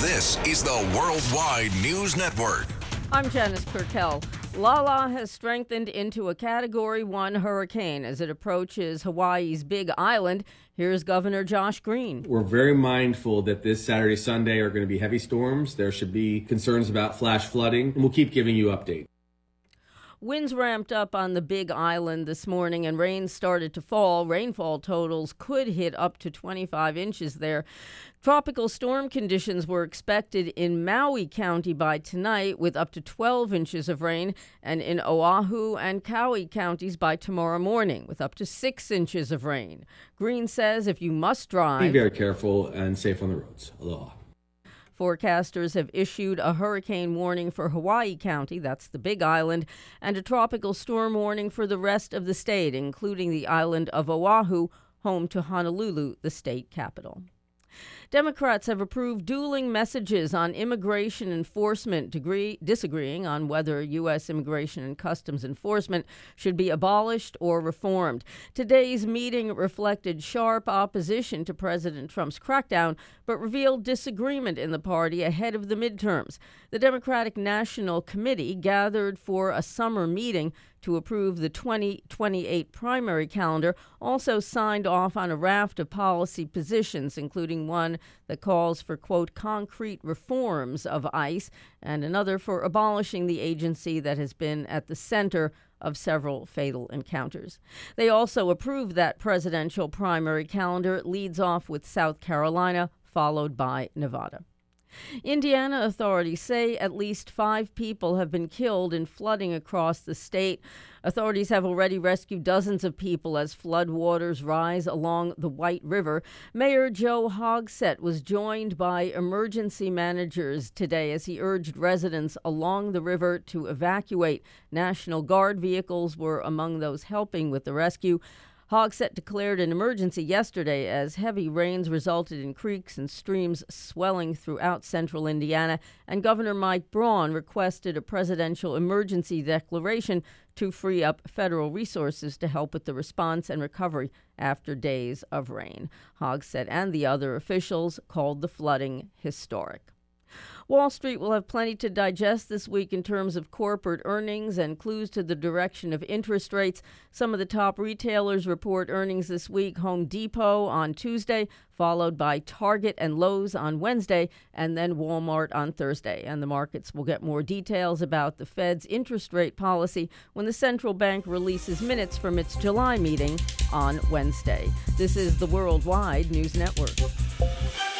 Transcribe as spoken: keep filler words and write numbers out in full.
This is the Worldwide News Network. I'm Janice Purkell. Lala has strengthened into a Category one hurricane as it approaches Hawaii's Big Island. Here's Governor Josh Green. We're very mindful that this Saturday, Sunday are going to be heavy storms. There should be concerns about flash flooding, and we'll keep giving you updates. Winds ramped up on the Big Island this morning and rain started to fall. Rainfall totals could hit up to twenty-five inches there. Tropical storm conditions were expected in Maui County by tonight with up to twelve inches of rain, and in Oahu and Kauai counties by tomorrow morning with up to six inches of rain. Green says if you must drive, be very careful and safe on the roads. Aloha. Forecasters have issued a hurricane warning for Hawaii County, that's the Big Island, and a tropical storm warning for the rest of the state, including the island of Oahu, home to Honolulu, the state capital. Democrats have approved dueling messages on immigration enforcement, degree, disagreeing on whether U S Immigration and Customs Enforcement should be abolished or reformed. Today's meeting reflected sharp opposition to President Trump's crackdown, but revealed disagreement in the party ahead of the midterms. The Democratic National Committee gathered for a summer meeting to approve the twenty twenty-eight primary calendar, also signed off on a raft of policy positions, including one that calls for, quote, concrete reforms of ICE, and another for abolishing the agency that has been at the center of several fatal encounters. They also approved that presidential primary calendar. It leads off with South Carolina, followed by Nevada. Indiana authorities say at least five people have been killed in flooding across the state. Authorities have already rescued dozens of people as floodwaters rise along the White River. Mayor Joe Hogsett was joined by emergency managers today as he urged residents along the river to evacuate. National Guard vehicles were among those helping with the rescue. Hogsett declared an emergency yesterday as heavy rains resulted in creeks and streams swelling throughout central Indiana, and Governor Mike Braun requested a presidential emergency declaration to free up federal resources to help with the response and recovery after days of rain. Hogsett and the other officials called the flooding historic. Wall Street will have plenty to digest this week in terms of corporate earnings and clues to the direction of interest rates. Some of the top retailers report earnings this week. Home Depot on Tuesday, followed by Target and Lowe's on Wednesday, and then Walmart on Thursday. And the markets will get more details about the Fed's interest rate policy when the central bank releases minutes from its July meeting on Wednesday. This is the Worldwide News Network.